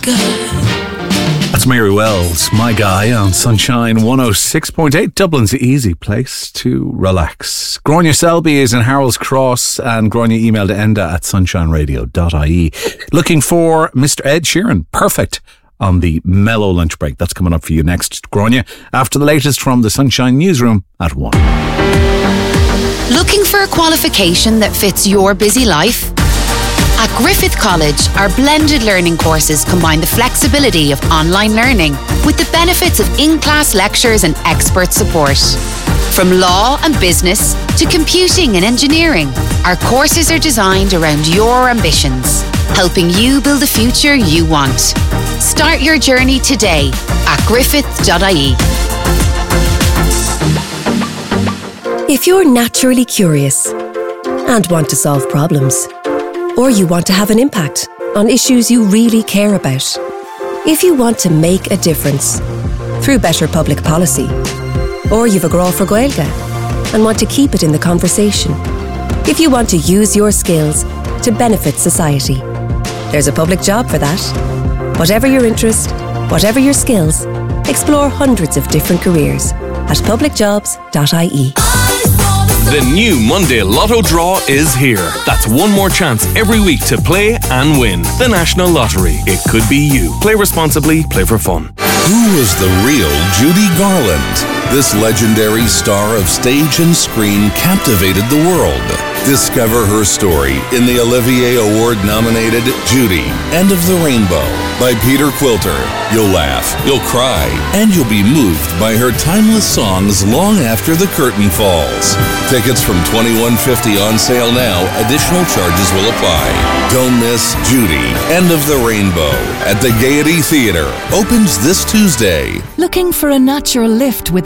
That's Mary Wells, My Guy, on Sunshine 106.8, Dublin's easy place to relax. Gráinne Selby is in Harold's Cross, and Gráinne email to enda@sunshineradio.ie. Looking for Mr. Ed Sheeran, perfect, on the mellow lunch break. That's coming up for you next, Gráinne, after the latest from the Sunshine Newsroom at 1. Looking for a qualification that fits your busy life? At Griffith College, our blended learning courses combine the flexibility of online learning with the benefits of in-class lectures and expert support. From law and business to computing and engineering, our courses are designed around your ambitions, helping you build the future you want. Start your journey today at griffith.ie. If you're naturally curious and want to solve problems, or you want to have an impact on issues you really care about, if you want to make a difference through better public policy, or you've a grá for Gaeilge and want to keep it in the conversation, if you want to use your skills to benefit society, there's a public job for that. Whatever your interest, whatever your skills, explore hundreds of different careers at publicjobs.ie. The new Monday Lotto draw is here. That's one more chance every week to play and win. The National Lottery. It could be you. Play responsibly, play for fun. Who was the real Judy Garland? This legendary star of stage and screen captivated the world. Discover her story in the Olivier Award-nominated Judy, End of the Rainbow by Peter Quilter. You'll laugh, you'll cry, and you'll be moved by her timeless songs long after the curtain falls. Tickets from $21.50 on sale now. Additional charges will apply. Don't miss Judy, End of the Rainbow at the Gaiety Theatre. Opens this Tuesday. Looking for a natural lift with